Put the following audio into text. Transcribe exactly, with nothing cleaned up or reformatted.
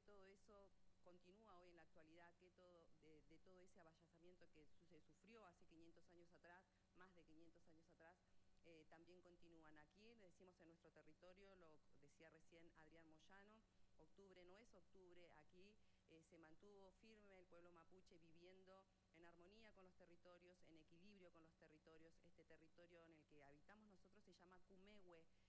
todo eso continúa hoy en la actualidad, que todo, de, de todo ese avallazamiento que se sufrió hace quinientos años atrás, más de quinientos años atrás, eh, también continúan. Aquí, le decimos en nuestro territorio, lo decía recién Adrián Moyano, octubre no es octubre, aquí eh, se mantuvo firme el pueblo mapuche viviendo en armonía con los territorios, en equilibrio con los territorios. Este territorio en el que habitamos nosotros se llama Cumehue,